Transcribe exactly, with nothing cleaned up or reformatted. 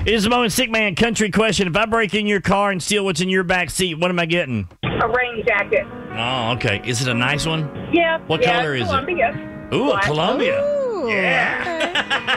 It's the Mo Sick Man country question. If I break in your car and steal what's in your back seat, what am I getting? A rain jacket. Oh, okay. Is it a nice one? Yeah. What yeah, color is Columbia. it? Ooh, Black. a Columbia. Ooh, Yeah. okay.